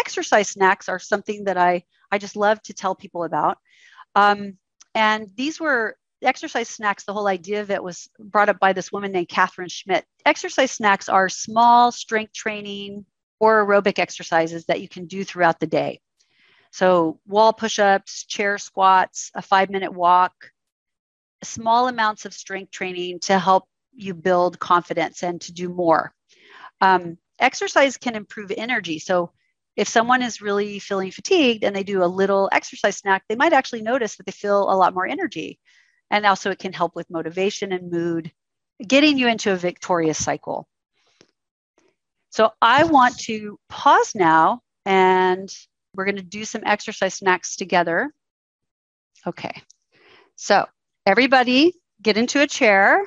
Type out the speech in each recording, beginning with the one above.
exercise snacks are something that I just love to tell people about. And these were exercise snacks. The whole idea of it was brought up by this woman named Catherine Schmidt. Exercise snacks are small strength training or aerobic exercises that you can do throughout the day. So wall push-ups, chair squats, a 5-minute walk, small amounts of strength training to help you build confidence and to do more. Exercise can improve energy. So if someone is really feeling fatigued and they do a little exercise snack, they might actually notice that they feel a lot more energy. And also it can help with motivation and mood, getting you into a victorious cycle. So I want to pause now and we're going to do some exercise snacks together. Okay. So everybody get into a chair.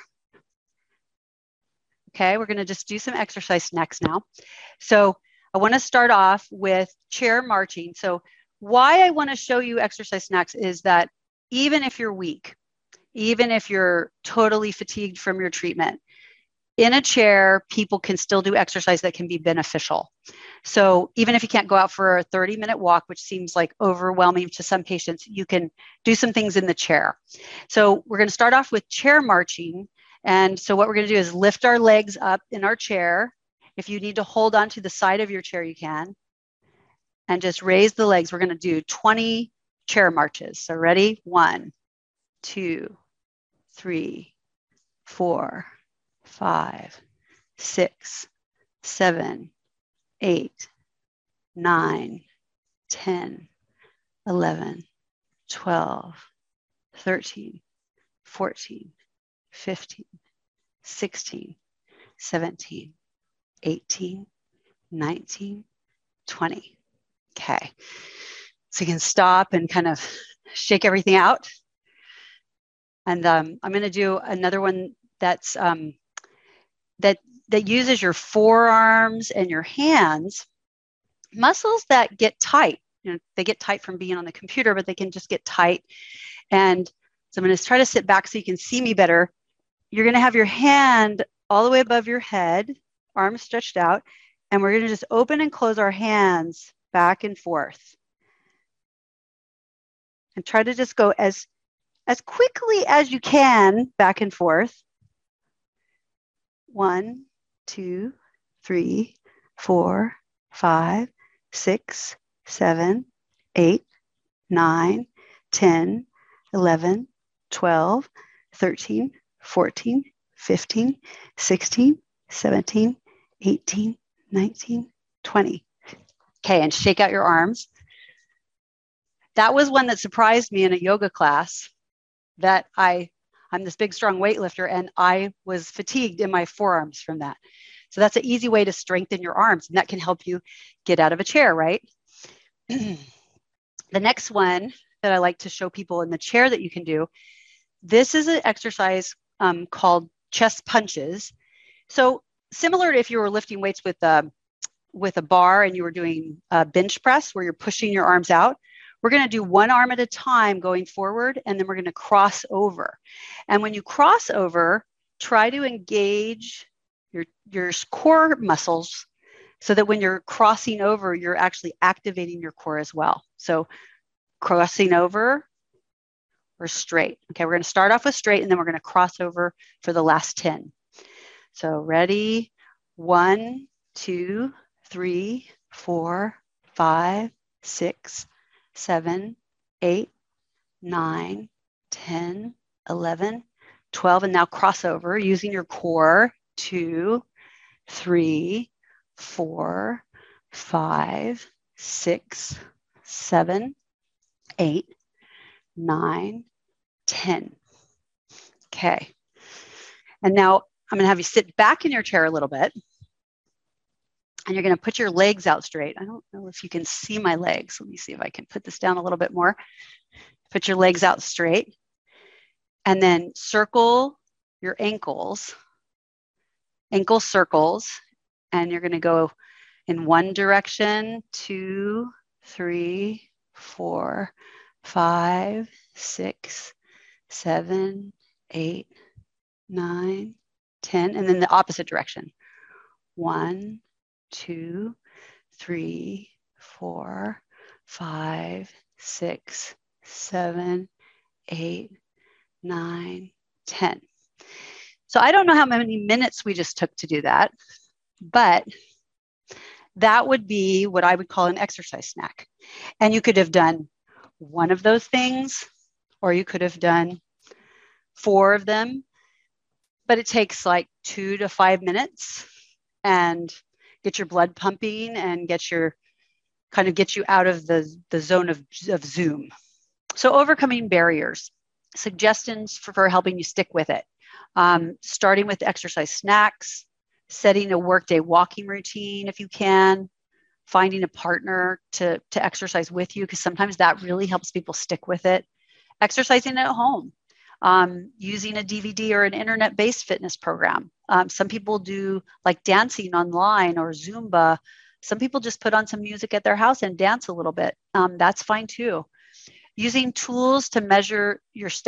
Okay, we're going to just do some exercise snacks now. So I want to start off with chair marching. So why I want to show you exercise snacks is that even if you're weak, even if you're totally fatigued from your treatment, in a chair, people can still do exercise that can be beneficial. So even if you can't go out for a 30-minute walk, which seems like overwhelming to some patients, you can do some things in the chair. So we're going to start off with chair marching. And so what we're going to do is lift our legs up in our chair. If you need to hold on to the side of your chair, you can. And just raise the legs. We're going to do 20 chair marches. So ready? 1, 2, 3, 4, 5, 6, 7, 8, 9, 10, 11, 12, 13, 14, 15, 16, 17, 18, 19, 20. Okay. So you can stop and kind of shake everything out. And I'm going to do another one that's that uses your forearms and your hands, muscles that get tight. You know, they get tight from being on the computer, but they can just get tight. And so I'm going to try to sit back so you can see me better. You're going to have your hand all the way above your head, arms stretched out, and we're going to just open and close our hands back and forth. And try to just go as quickly as you can back and forth. 1, 2, 3, 4, 5, 6, 7, 8, 9, 10, 11, 12, 13, 14, 15, 16, 17, 18, 19, 20. Okay, and shake out your arms. That was one that surprised me in a yoga class, that I'm this big, strong weightlifter, and I was fatigued in my forearms from that. So that's an easy way to strengthen your arms, and that can help you get out of a chair, right? The next one that I like to show people in the chair that you can do, this is an exercise called chest punches. So similar to if you were lifting weights with a bar and you were doing a bench press where you're pushing your arms out, we're going to do one arm at a time going forward, and then we're going to cross over. And when you cross over, try to engage your core muscles so that when you're crossing over, you're actually activating your core as well. So crossing over or straight. Okay, we're going to start off with straight, and then we're going to cross over for the last 10. So ready? 1, 2, 3, 4, 5, 6, 7, 8, 9, 10, 11, 12, and now cross over using your core. 2, 3, 4, 5, 6, 7, 8, 9, 10. Okay. And now I'm going to have you sit back in your chair a little bit. And you're going to put your legs out straight. I don't know if you can see my legs. Let me see if I can put this down a little bit more. Put your legs out straight. And then circle your ankles, ankle circles. And you're going to go in one direction, 2, 3, 4, 5, 6, 7, 8, 9, 10. And then the opposite direction. 1, 2, 3, 4, 5, 6, 7, 8, 9, 10. So I don't know how many minutes we just took to do that, but that would be what I would call an exercise snack. And you could have done one of those things, or you could have done 4 of them, but it takes like 2 to 5 minutes and get your blood pumping and get you out of the zone of Zoom. So overcoming barriers, suggestions for helping you stick with it. Starting with exercise snacks, setting a workday walking routine if you can, finding a partner to exercise with you, because sometimes that really helps people stick with it. Exercising at home, using a DVD or an internet-based fitness program. Some people do like dancing online or Zumba. Some people just put on some music at their house and dance a little bit. That's fine too. Using tools to measure your steps